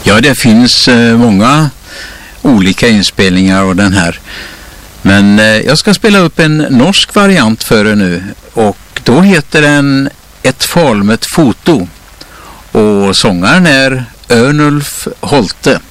Ja, det finns många olika inspelningar av den här. Men jag ska spela upp en norsk variant för er nu. Och då heter den Ett falmet foto. Och sångaren är Ørnulf Holte.